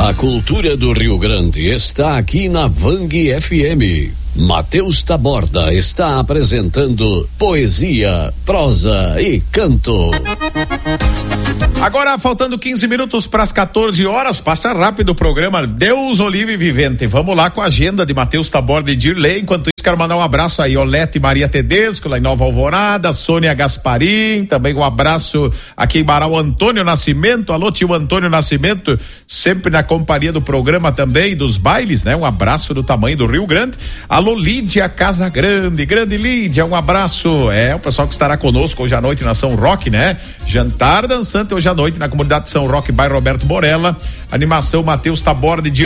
A cultura do Rio Grande está aqui na Vang FM. Matheus Taborda está apresentando poesia, prosa e canto. Agora, faltando 15 minutos para as 14 horas, passa rápido o programa Deus, Olive e Vivente. Vamos lá com a agenda de Matheus Taborda e Dirley. Enquanto isso, quero mandar um abraço aí, Olete Maria Tedesco, lá em Nova Alvorada, Sônia Gasparim, também um abraço aqui em Marau, Antônio Nascimento. Alô, tio Antônio Nascimento, sempre na companhia do programa também, dos bailes, né? Um abraço do tamanho do Rio Grande. Alô, Lídia Casa Grande, grande Lídia, um abraço. O pessoal que estará conosco hoje à noite na São Roque, né? Jantar dançante hoje à noite na comunidade de São Roque, bairro Roberto Borella. Animação Matheus Taborda e